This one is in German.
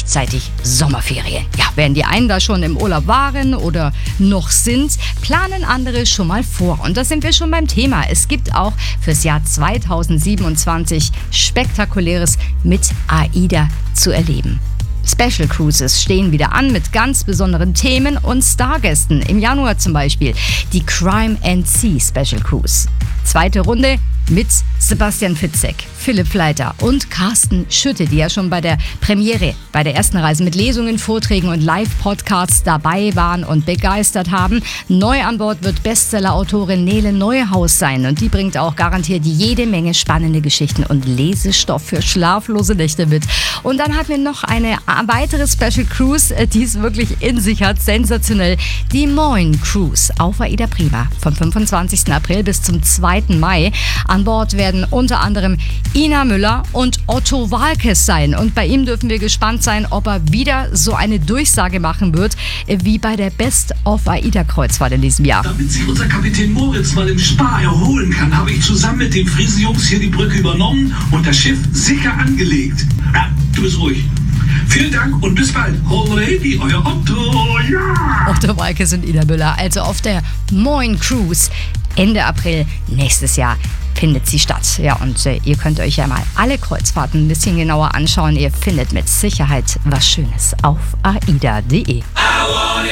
gleichzeitig Sommerferien. Ja, während die einen da schon im Urlaub waren oder noch sind, planen andere schon mal vor. Und da sind wir schon beim Thema. Es gibt auch fürs Jahr 2027 Spektakuläres mit AIDA zu erleben. Special Cruises stehen wieder an mit ganz besonderen Themen und Stargästen. Im Januar zum Beispiel die Crime and Sea Special Cruise. Zweite Runde mit Sebastian Fitzek, Philipp Fleiter und Carsten Schütte, die ja schon bei der Premiere, bei der ersten Reise mit Lesungen, Vorträgen und Live-Podcasts dabei waren und begeistert haben. Neu an Bord wird Bestseller-Autorin Nele Neuhaus sein und die bringt auch garantiert jede Menge spannende Geschichten und Lesestoff für schlaflose Nächte mit. Und dann haben wir noch eine weitere Special Cruise, die es wirklich in sich hat, sensationell. Die Moin Cruise auf AIDA Prima vom 25. April bis zum 2. Mai. An Bord werden unter anderem Ina Müller und Otto Waalkes sein. Und bei ihm dürfen wir gespannt sein, ob er wieder so eine Durchsage machen wird, wie bei der Best of AIDA Kreuzfahrt in diesem Jahr. Damit sich unser Kapitän Moritz mal im Spa erholen kann, habe ich zusammen mit den Friese-Jungs hier die Brücke übernommen und das Schiff sicher angelegt. Ja, du bist ruhig. Vielen Dank und bis bald. Already, euer Otto. Ja! Otto Waalkes und Ina Müller, also auf der Moin Cruise. Ende April nächstes Jahr findet sie statt. Ja, und ihr könnt euch ja mal alle Kreuzfahrten ein bisschen genauer anschauen. Ihr findet mit Sicherheit was Schönes auf aida.de.